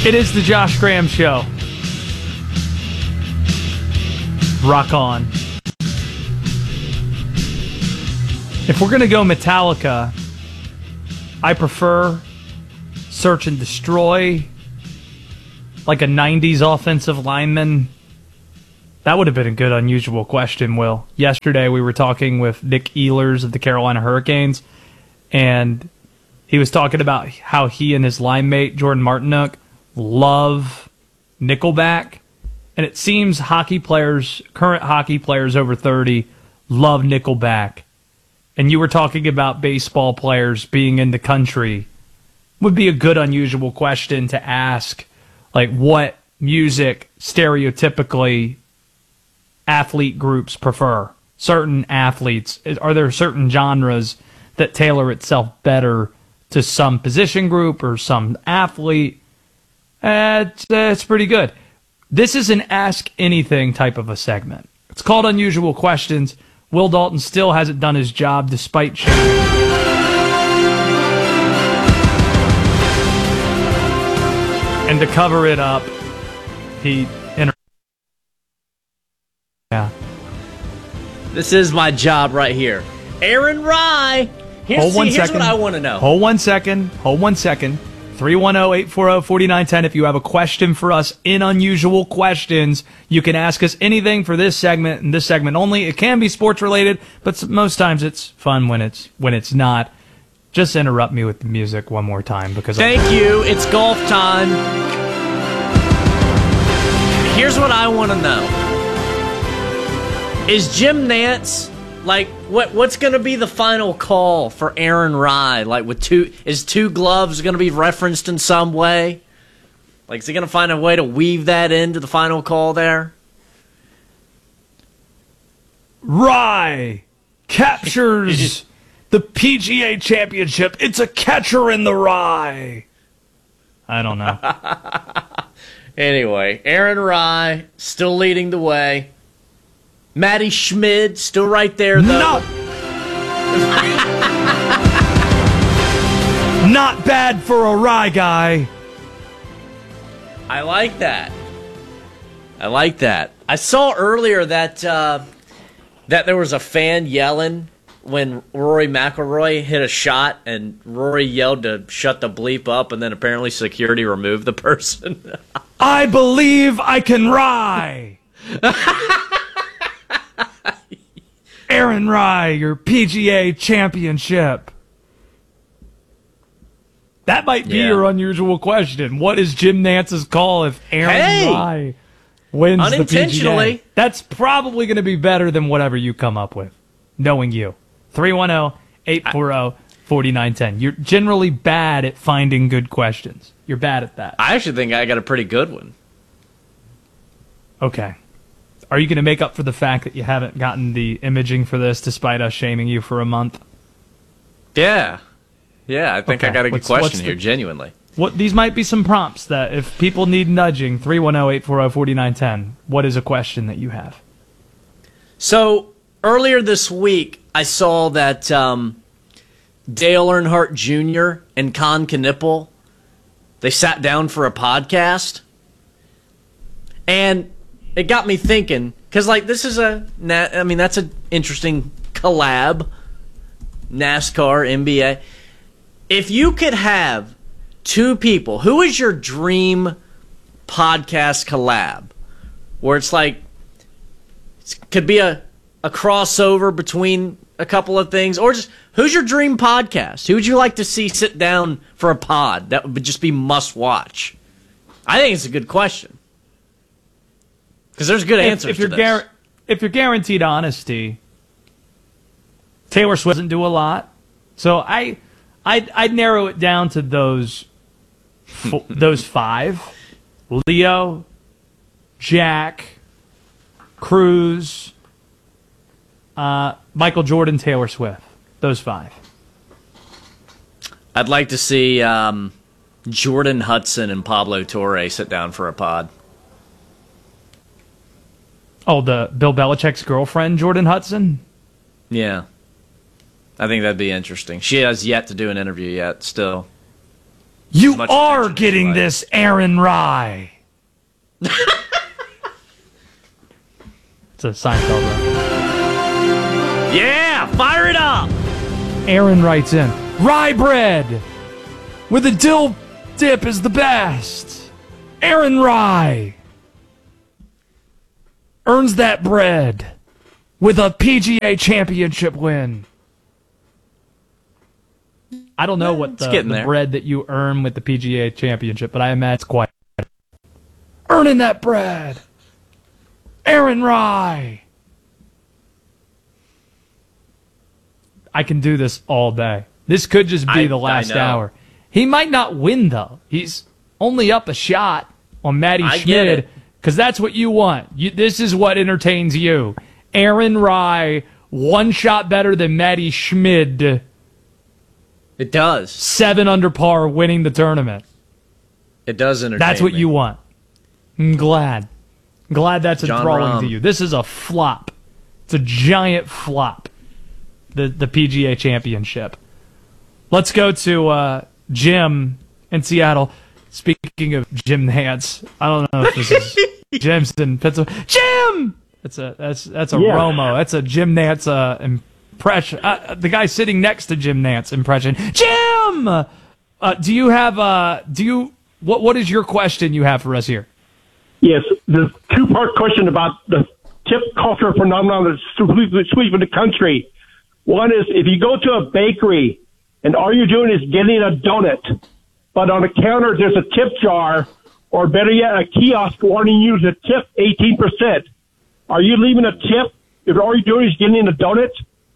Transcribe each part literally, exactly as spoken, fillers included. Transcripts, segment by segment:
It is the Josh Graham Show. Rock on. If we're going to go Metallica, I prefer Search and Destroy, like a nineties offensive lineman. That would have been a good unusual question, Will. Yesterday we were talking with Nick Ehlers of the Carolina Hurricanes, and he was talking about how he and his line mate, Jordan Martinook, love Nickelback. And it seems hockey players, current hockey players over thirty, love Nickelback. And you were talking about baseball players being in the country. Would be a good unusual question to ask, like what music stereotypically athlete groups prefer. Certain athletes, are there certain genres that tailor itself better to some position group or some athlete? Uh, it's, uh, it's pretty good. This is an Ask Anything type of a segment. It's called Unusual Questions. Will Dalton still hasn't done his job despite shaming. And to cover it up, he... Inter- yeah. This is my job right here. Aaron Rye! Here's, Hold see, one here's second. what I want to know. Hold one second. Hold one second. three one zero, eight four zero, four nine one zero. If you have a question for us in Unusual Questions, you can ask us anything for this segment and this segment only. It can be sports related, but most times it's fun when it's when it's not. Just interrupt me with the music one more time because Thank I'm- you. It's golf time. Here's what I want to know. Is Jim Nantz, like, what what's going to be the final call for Aaron Rye? Like, with two, is two gloves going to be referenced in some way? Like, is he going to find a way to weave that into the final call there? Rye captures the P G A Championship. It's a catcher in the rye. I don't know. Anyway, Aaron Rye still leading the way. Matty Schmid still right there, though. Not, Not bad for a Rye guy. I like that. I like that. I saw earlier that uh, that there was a fan yelling when Rory McIlroy hit a shot, and Rory yelled to shut the bleep up, and then apparently security removed the person. I believe I can Rye. Aaron Rye, your P G A championship. That might be Yeah. your unusual question. What is Jim Nantz's call if Aaron Hey! Rye wins the P G A? Unintentionally. That's probably going to be better than whatever you come up with, knowing you. three one zero, eight four zero, four nine one zero. You're generally bad at finding good questions. You're bad at that. I actually think I got a pretty good one. Okay. Are you going to make up for the fact that you haven't gotten the imaging for this despite us shaming you for a month? Yeah. Yeah, I think Okay. I got a good What's- question what's here, the- genuinely. What these might be some prompts that if people need nudging, three one zero, eight four zero, four nine one zero. What is a question that you have? So, earlier this week, I saw that um, Dale Earnhardt Junior and Con Knipple, they sat down for a podcast. And it got me thinking, because, like, this is a, I mean, that's an interesting collab. NASCAR, N B A. If you could have two people, who is your dream podcast collab? Where it's like, it could be a, a crossover between a couple of things, or just, who's your dream podcast? Who would you like to see sit down for a pod that would just be must watch? I think it's a good question. Because there's good answers if, if you're to this. Gar- if you're guaranteed honesty, Taylor Swift doesn't do a lot. So I, I'd, I'd narrow it down to those, fo- those five: Leo, Jack, Cruz, uh, Michael Jordan, Taylor Swift. Those five. I'd like to see um, Jordan Hudson and Pablo Torre sit down for a pod. Oh, the Bill Belichick's girlfriend, Jordan Hudson? Yeah. I think that'd be interesting. She has yet to do an interview yet, still. You much are attention as getting you like. this, Aaron Rye. It's a Seinfeld reference. Yeah, fire it up. Aaron writes in, rye bread with a dill dip is the best. Aaron Rye earns that bread with a P G A championship win. I don't know what the, getting the there. bread that you earn with the P G A championship, but I imagine it's quite earning that bread. Aaron Rye. I can do this all day. This could just be I- the last I know. hour. He might not win, though. He's only up a shot on Matty I get Schmid, it. because that's what you want. You, this is what entertains you. Aaron Rye, one shot better than Matty Schmid, It does. seven under par, winning the tournament. It does entertain That's what me. you want. I'm glad. Glad that's John enthralling Rahm. to you. This is a flop. It's a giant flop. The the P G A Championship. Let's go to uh, Jim in Seattle. Speaking of Jim Nance, I don't know if this is Jim's in Pennsylvania. Jim! That's a that's that's a Yeah. Romo. That's a Jim Nance uh, impression. Uh, the guy sitting next to Jim Nance impression. Jim! Uh, do you have uh do you what what is your question you have for us here? Yes, the two-part question about the tip culture phenomenon that's sweeping sweeping the country. One is, if you go to a bakery and all you're doing is getting a donut, but on the counter there's a tip jar, or better yet, a kiosk warning you to tip eighteen percent. Are you leaving a tip if all you're doing is getting a donut?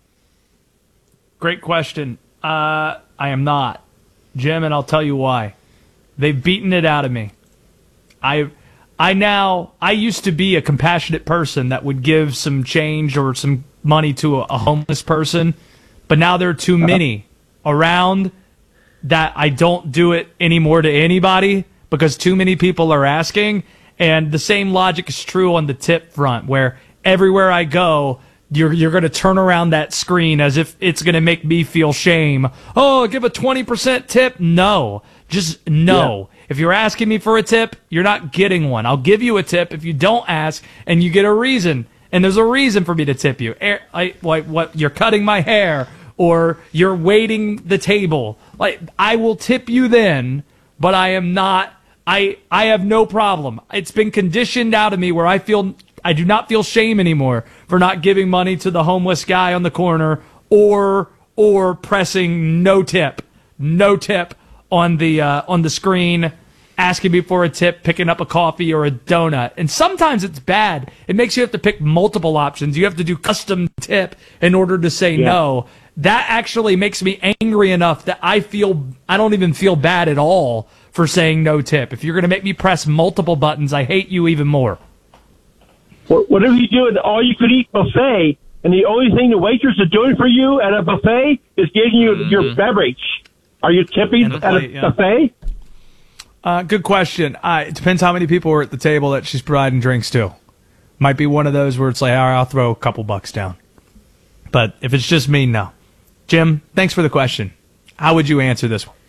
Great question. Uh, I am not, Jim, and I'll tell you why. They've beaten it out of me. I, I now, I used to be a compassionate person that would give some change or some money to a, a homeless person, but now there are too many around that I don't do it anymore to anybody because too many people are asking. And the same logic is true on the tip front, where everywhere I go, you're you're going to turn around that screen as if it's going to make me feel shame. Oh, give a twenty percent tip? No. Just no. Yeah. If you're asking me for a tip, you're not getting one. I'll give you a tip if you don't ask and you get a reason. And there's a reason for me to tip you. I, like what, you're cutting my hair or you're waiting the table. Like, I will tip you then, but I am not, I, I have no problem. It's been conditioned out of me where I feel, I do not feel shame anymore for not giving money to the homeless guy on the corner or, or pressing no tip, no tip on the, uh, on the screen, asking me for a tip, picking up a coffee or a donut. And sometimes it's bad. It makes you have to pick multiple options. You have to do custom tip in order to say Yeah. no. That actually makes me angry enough that I feel, I don't even feel bad at all for saying no tip. If you're going to make me press multiple buttons, I hate you even more. What what if you do an all-you-could-eat buffet, and the only thing the waitress is doing for you at a buffet is giving you Mm-hmm. your beverage? Are you tipping And the at a plate, yeah. buffet? Uh, good question. Uh, it depends how many people are at the table that she's providing drinks to. Might be one of those where it's like, all right, I'll throw a couple bucks down. But if it's just me, no. Jim, thanks for the question. How would you answer this one?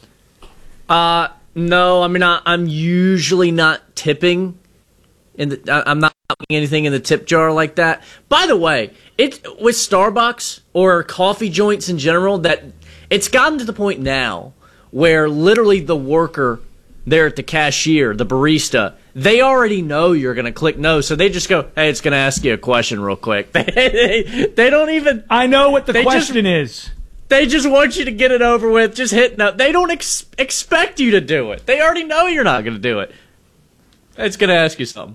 Uh, no, I mean, I, I'm usually not tipping. In the, I, I'm not putting anything in the tip jar like that. By the way, it with Starbucks or coffee joints in general, that it's gotten to the point now where literally the worker there at the cashier, the barista, they already know you're going to click no, so they just go, hey, it's going to ask you a question real quick. They, they, they don't even... I know what the They question is. They just want you to get it over with, just hit no. They don't ex- expect you to do it. They already know you're not going to do it. It's going to ask you something.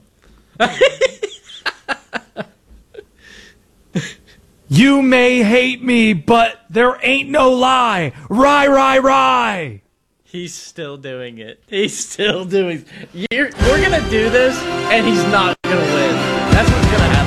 You may hate me, but there ain't no lie. Rye, rye, rye. He's still doing it. He's still doing You're, We're going to do this, and he's not going to win. That's what's going to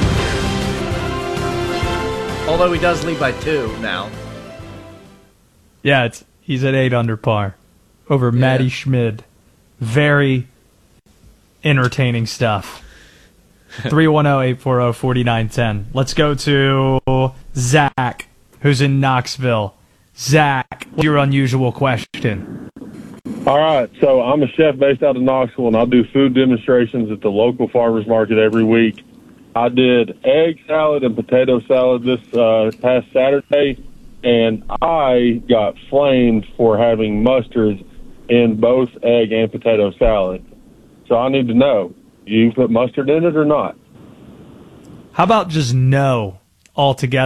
happen here. Although he does lead by two now. Yeah, it's he's at eight under par over Matty Schmid. Very entertaining stuff. three one zero, eight four zero, four nine one zero. Let's go to Zach, who's in Knoxville. Zach, what's your unusual question? All right, so I'm a chef based out of Knoxville, and I do food demonstrations at the local farmers market every week. I did egg salad and potato salad this uh, past Saturday, and I got flamed for having mustard in both egg and potato salad. So I need to know, do you put mustard in it or not? How about just no altogether?